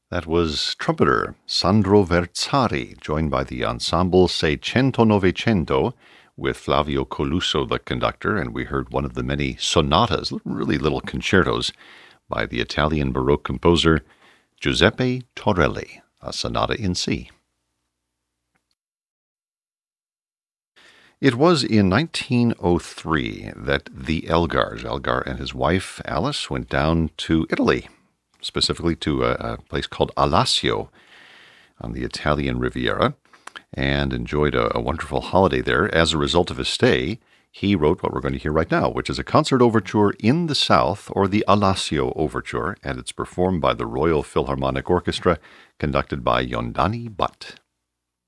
That was trumpeter Sandro Verzari, joined by the ensemble Seicento Novecento, with Flavio Coluso, the conductor, and we heard one of the many sonatas, really little concertos, by the Italian Baroque composer Giuseppe Torelli, a sonata in C. It was in 1903 that the Elgar and his wife Alice went down to Italy, specifically to a place called Alassio on the Italian Riviera, and enjoyed a wonderful holiday there. As a result of his stay, he wrote what we're going to hear right now, which is a concert overture in the South, or the Alassio Overture, and it's performed by the Royal Philharmonic Orchestra, conducted by Yondani Butt.